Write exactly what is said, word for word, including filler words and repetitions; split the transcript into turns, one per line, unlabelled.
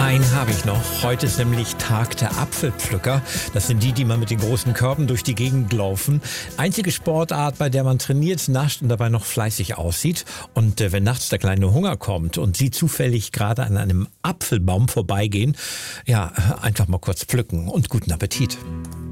Einen habe ich noch. Heute ist nämlich Tag der Apfelpflücker. Das sind die, die mal mit den großen Körben durch die Gegend laufen. Einzige Sportart, bei der man trainiert, nascht und dabei noch fleißig aussieht. Und äh, wenn nachts der kleine Hunger kommt und Sie zufällig gerade an einem Apfelbaum vorbeigehen, ja, einfach mal kurz pflücken und guten Appetit.